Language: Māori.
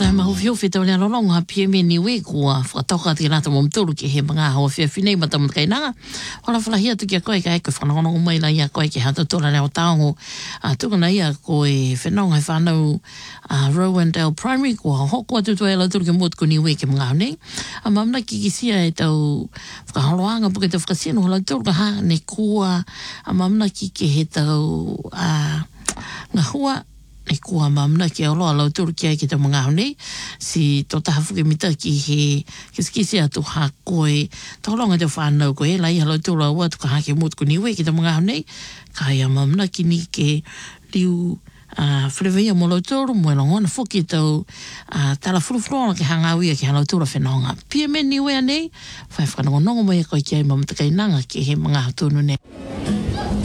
Whakatahe mahu whiwhi tau lea lolonga pia me niwe kua whakatoka te rata mo mtulu ke he mga hawa whiawhinei matamu kainanga. Wala whalahia tu kia koe ka eko whanongonongo mai la ia koe ke hata tōra leo taongo. Tukana ia koe whenonga he whanau Rowendale Primary kua hokua tutu e la tulu ke muat ko niwe ke mga honei. Mamna kikisia e tau whakaholoanga puke tau whakasino hala tulu ka ha ne kua. Mamna kike he tau ngahua e kua mamna ki aloa lau turu ki ai ki tau mga honei si tō tahafuke mita ki he kiskisi atu ha koe tōlonga te whanau koe lai halau tūra ua tuka hake mut ko niwe ki tau mga honei kai a mamna ki ni ke liu whirewia mo lau tūru mo elongona fuki tau tala furufurona ke hangawia ki halau tūra whenonga pia me niwe anei whai whanongonongo mai koe ki ai mamta kainanga ki he mga hatunu ne